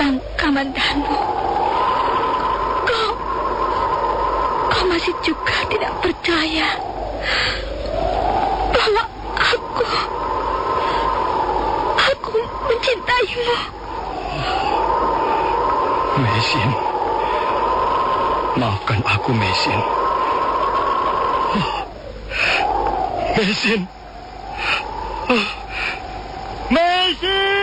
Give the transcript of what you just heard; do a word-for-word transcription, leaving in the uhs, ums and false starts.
Kang Kamandanu, kau, kau masih juga tidak percaya bahwa aku, aku mencintaimu. Mesin, maafkan aku, Mesin. Mesin, Mesin.